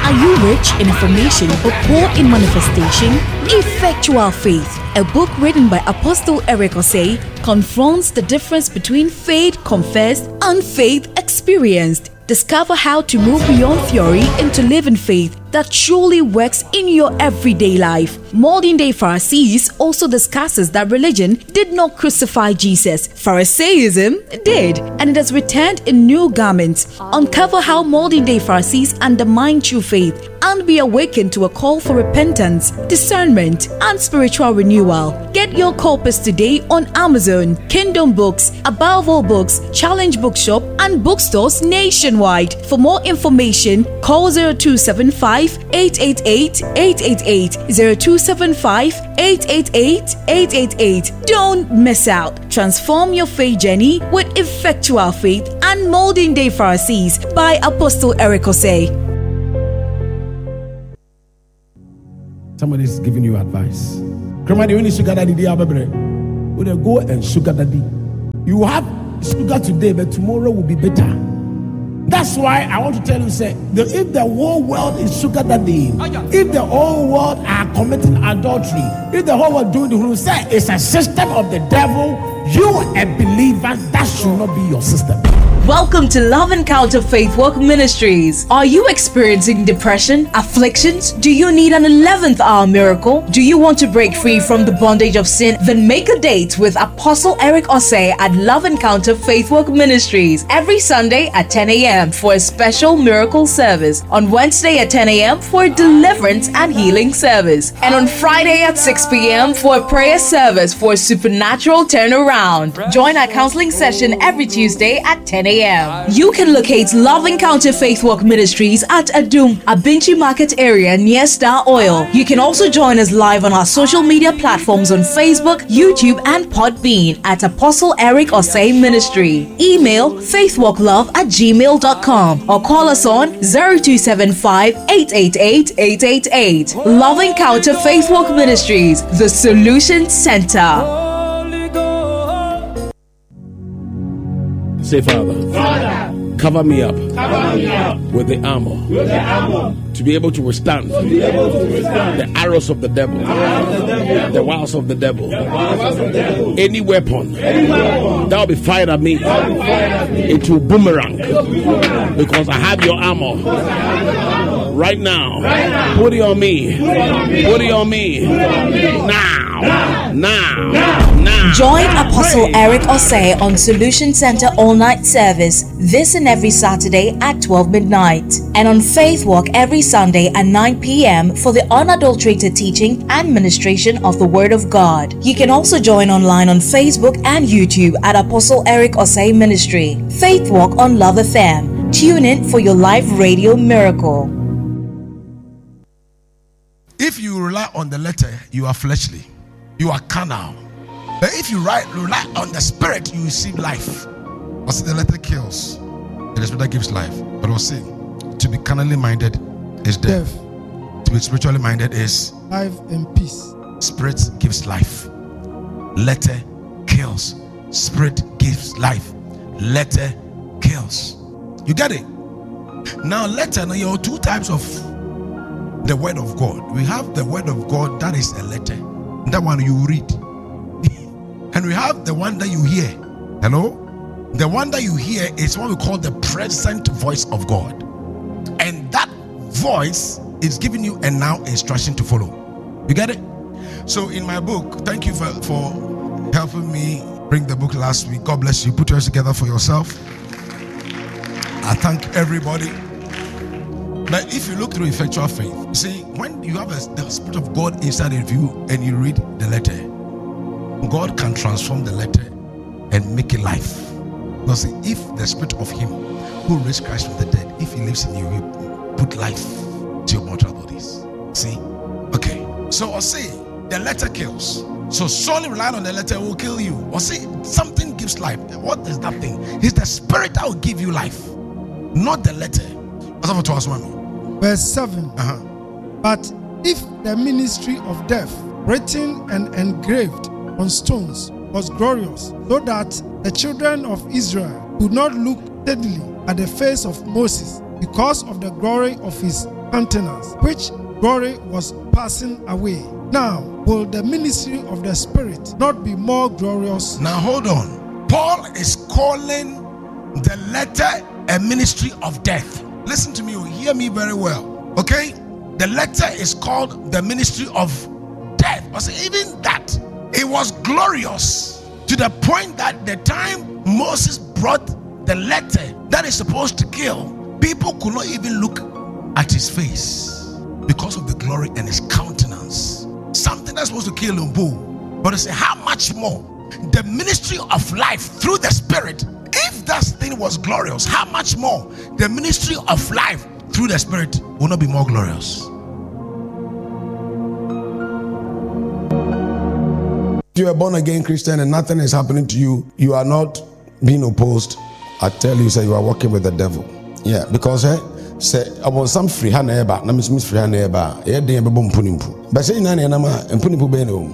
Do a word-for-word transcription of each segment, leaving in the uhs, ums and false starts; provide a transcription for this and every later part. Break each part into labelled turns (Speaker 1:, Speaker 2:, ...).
Speaker 1: Are you rich in information but poor in manifestation? Effectual Faith, a book written by Apostle Eric Osei, confronts the difference between faith confessed and faith experienced. Discover how to move beyond theory into living faith that truly works in your everyday life. Modern Day Pharisees also discusses that religion did not crucify Jesus. Pharisaism did, and it has returned in new garments. Uncover how modern day Pharisees undermine true faith and be awakened to a call for repentance, discernment, and spiritual renewal. Get your copies today on Amazon, Kingdom Books, Above All Books, Challenge Bookshop, and bookstores nationwide. For more information, call zero two seven five, eight eight eight, eight eight eight, zero two seven five, eight eight eight, eight eight eight. Don't miss out. Transform your faith journey with Effectual Faith and Modern Day Pharisees by Apostle Eric Osei.
Speaker 2: Somebody is giving you advice. Grandma, you need sugar daddy. Would go and sugar daddy? You have sugar today, but tomorrow will be better. That's why I want to tell you, say, the, if the whole world is sugar daddy, if the whole world are committing adultery, if the whole world doing the whole say it's a system of the devil, you a believer, that should not be your system.
Speaker 3: Welcome to Love Encounter Faith Walk Ministries. Are you experiencing depression, afflictions? Do you need an eleventh hour miracle? Do you want to break free from the bondage of sin? Then make a date with Apostle Eric Osei at Love Encounter Faith Walk Ministries every Sunday at ten a.m. for a special miracle service, on Wednesday at ten a.m. for a deliverance and healing service, and on Friday at six p.m. for a prayer service for a supernatural turnaround. Join our counseling session every Tuesday at ten a.m. You can locate Love Encounter Faith Walk Ministries at Adum, Abinchi Market area near Star Oil. You can also join us live on our social media platforms on Facebook, YouTube, and Podbean at Apostle Eric Osei Ministry. Email faithwalklove at gmail dot com or call us on zero two seven five, eight eight eight, eight eight eight. Love Encounter Faith Walk Ministries, the Solution Center.
Speaker 2: Say, Father,
Speaker 4: Father,
Speaker 2: cover me up,
Speaker 4: cover me up
Speaker 2: with the armor,
Speaker 4: with the armor
Speaker 2: to be able to withstand,
Speaker 4: to be able to withstand
Speaker 2: the arrows of the devil,
Speaker 4: the arrows of the devil,
Speaker 2: the wiles of the devil,
Speaker 4: the wiles of the devil.
Speaker 2: Any weapon,
Speaker 4: Any weapon
Speaker 2: that will be fired at me,
Speaker 4: that will fire at me,
Speaker 2: it will boomerang,
Speaker 4: it will boomerang,
Speaker 2: because I have your armor.
Speaker 4: because I have your armor.
Speaker 2: Right now,
Speaker 4: Right now.
Speaker 2: put it on me,
Speaker 4: Put it on me.
Speaker 2: put it on me,
Speaker 4: Put it on me.
Speaker 2: now,
Speaker 4: Now.
Speaker 2: now,
Speaker 4: Now.
Speaker 2: now.
Speaker 3: Join Apostle Eric Osei on Solution Center all-night service this and every Saturday at twelve midnight, and on Faith Walk every Sunday at nine p.m. for the unadulterated teaching and ministration of the Word of God. You can also join online on Facebook and YouTube at Apostle Eric Osei Ministry. Faith Walk on Love F M. Tune in for your live radio miracle.
Speaker 5: If you rely on the letter, you are fleshly, you are carnal. But if you rely on the spirit, you receive life. I see the letter kills, it is what that gives life. But I was saying, to be carnally minded is death. death. To be spiritually minded is
Speaker 6: life and peace.
Speaker 5: Spirit gives life. Letter kills. Spirit gives life. Letter kills. You get it? Now, letter, now you have two types of the word of God. We have the word of God that is a letter. That one you read. And we have the one that you hear. Hello? The one that you hear is what we call the present voice of God. And that voice is giving you a now instruction to follow. You get it? So in my book, thank you for, for helping me bring the book last week. God bless you. Put yours together for yourself. I thank everybody. But if you look through Effectual Faith, you see, when you have a, the Spirit of God inside of you and you read the letter, God can transform the letter and make it life. Because if the Spirit of Him who raised Christ from the dead, if He lives in you, He put life to your mortal bodies. See? Okay. So I'll say the letter kills. So solely relying on the letter will kill you. Or say something gives life. What is that thing? It's the Spirit that will give you life, not the letter. What's up to us, mommy?
Speaker 6: Verse seven.
Speaker 5: Uh-huh.
Speaker 6: But if the ministry of death, written and engraved on stones, was glorious, so that the children of Israel could not look steadily at the face of Moses because of the glory of his countenance, which glory was passing away. Now, will the ministry of the Spirit not be more glorious?
Speaker 5: Now hold on. Paul is calling the letter a ministry of death. Listen to me, you hear me very well. Okay? The letter is called the ministry of death. I say even that, it was glorious to the point that the time Moses brought the letter that is supposed to kill, people could not even look at his face because of the glory and his countenance. Something that's supposed to kill him, but they say, how much more the ministry of life through the Spirit? If that thing was glorious, how much more the ministry of life through the Spirit will not be more glorious?
Speaker 2: If you are born again Christian and nothing is happening to you, you are not being opposed. I tell you, say you are working with the devil. Yeah, because eh, say about some free hand eba, na miss free hand eba. Eh, dey be bom punimpu. But say na na ma punimpu be no.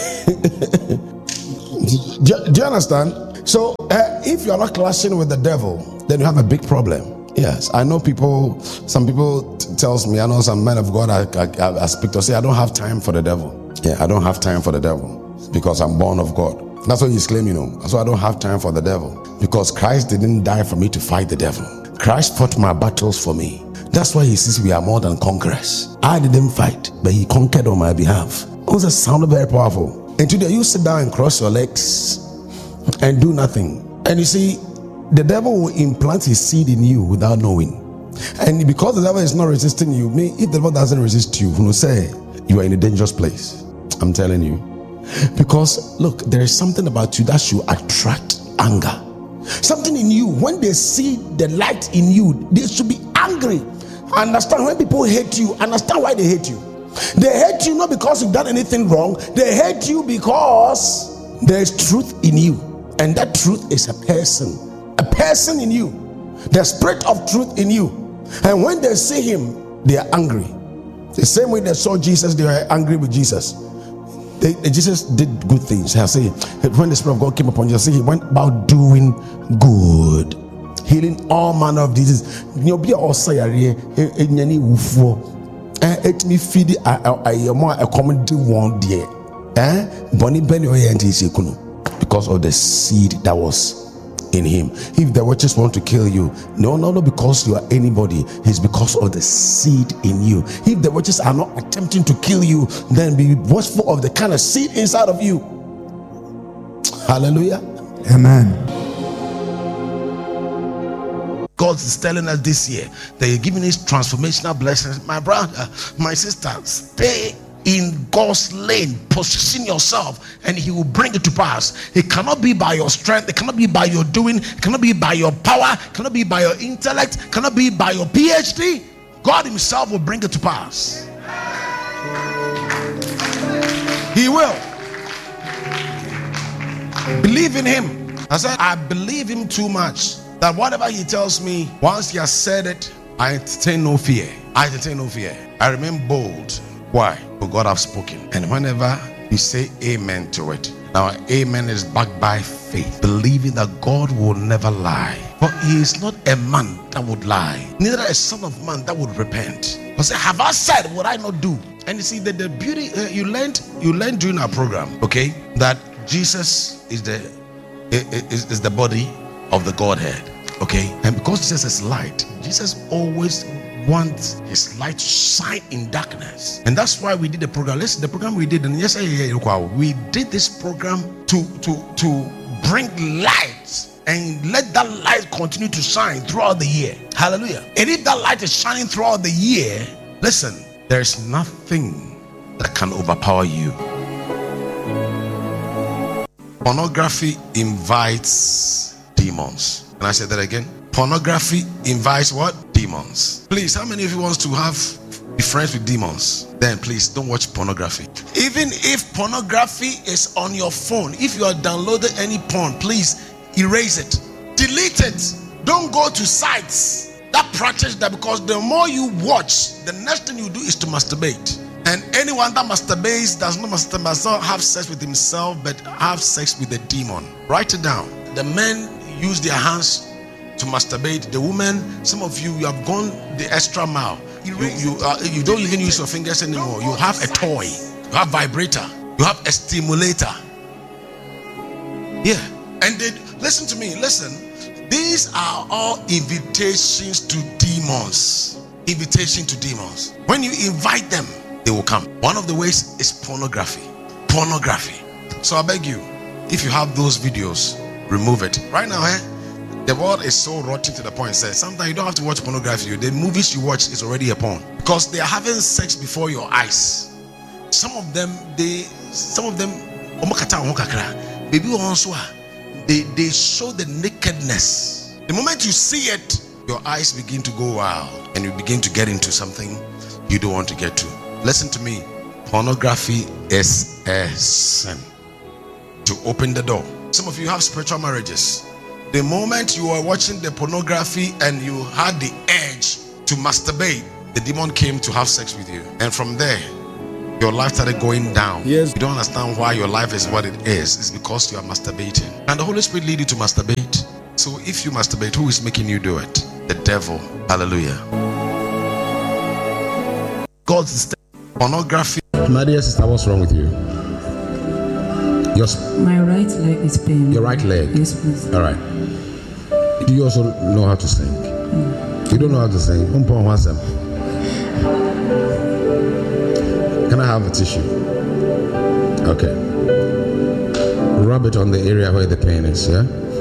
Speaker 2: Do you understand? So uh, if you are not clashing with the devil, then you have a big problem. Yes, I know people. Some people t- tells me, I know some men of God I, I, I speak to say I don't have time for the devil. Yeah, I don't have time for the devil because I'm born of God. That's what he's claiming, you know. So I don't have time for the devil because Christ didn't die for me to fight the devil. Christ fought my battles for me. That's why he says we are more than conquerors. I didn't fight, but he conquered on my behalf. It was a sound very powerful. And today you sit down and cross your legs and do nothing. And you see, the devil will implant his seed in you without knowing. And because the devil is not resisting you, me, if the devil doesn't resist you, you know, say you are in a dangerous place. I'm telling you. Because look, there is something about you that should attract anger. Something in you, when they see the light in you, they should be angry. Understand when people hate you, understand why they hate you. They hate you not because you've done anything wrong. They hate you because there is truth in you. And that truth is a person. A person in you. The spirit of truth in you. And when they see him, they are angry. The same way they saw Jesus, they were angry with Jesus. They, they, Jesus did good things. I say, when the Spirit of God came upon Jesus, he went about doing good, healing all manner of diseases. You be also it me feed a more a common one day. Eh? Bonnie Benny because of the seed that was in him. If the witches want to kill you, no, no, no, because you are anybody, it's because of the seed in you. If the witches are not attempting to kill you, then be watchful of the kind of seed inside of you. Hallelujah.
Speaker 6: Amen.
Speaker 5: God is telling us this year that you're giving us transformational blessings. My brother, my sister, stay in God's lane, position yourself, and he will bring it to pass. It cannot be by your strength, it cannot be by your doing, it cannot be by your power, it cannot be by your intellect, it cannot be by your P H D. God himself will bring it to pass. He will. Believe in him. I said, I believe him too much that whatever he tells me, once he has said it, I entertain no fear. I entertain no fear. I remain bold. Why? For God have spoken. And whenever you say amen to it, now amen is backed by faith, believing that God will never lie. For he is not a man that would lie, neither a son of man that would repent. I say, have I said what I not do? And you see that the beauty uh, you learned, you learned during our program, okay, that Jesus is the is, is the body of the Godhead, okay, and because Jesus is light, Jesus always wants his light to shine in darkness. And that's why we did the program. Listen, the program we did, and yes, we did this program to to to bring light and let that light continue to shine throughout the year. Hallelujah. And if that light is shining throughout the year, listen, there's nothing that can overpower you. Pornography invites demons. Can I say that again? Pornography invites what? Demons. Please, how many of you wants to have be friends with demons? Then please don't watch pornography. Even if pornography is on your phone, if you are downloading any porn, please erase it, delete it. Don't go to sites that practice that, because the more you watch, the next thing you do is to masturbate. And anyone that masturbates does not masturbate, does not have sex with himself, but have sex with the demon. Write it down. The men use their hands to masturbate. The women, some of you, you have gone the extra mile. You you, uh, you don't even use your fingers anymore. You have a toy. You have vibrator. You have a stimulator. Yeah. And they, listen to me. Listen. These are all invitations to demons. Invitation to demons. When you invite them, they will come. One of the ways is pornography. Pornography. So I beg you, if you have those videos, remove it. Right now, eh? The world is so rotten to the point. Says sometimes you don't have to watch pornography. The movies you watch is already a porn because they are having sex before your eyes. Some of them, they, some of them, baby also, they they show the nakedness. The moment you see it, your eyes begin to go wild, and you begin to get into something you don't want to get to. Listen to me. Pornography is a sin. To open the door. Some of you have spiritual marriages. The moment you are watching the pornography and you had the urge to masturbate, the demon came to have sex with you. And from there, your life started going down.
Speaker 2: Yes.
Speaker 5: You don't understand why your life is what it is. It's because you are masturbating. And the Holy Spirit lead you to masturbate. So if you masturbate, who is making you do it? The devil. Hallelujah. God's pornography.
Speaker 2: My dear sister, what's wrong with you? Your
Speaker 7: My right leg is pain.
Speaker 2: Your right leg?
Speaker 7: Yes, please.
Speaker 2: All right. Do you also know how to sing? Mm. You don't know how to sing? Can I have a tissue? Okay. Rub it on the area where the pain is, yeah?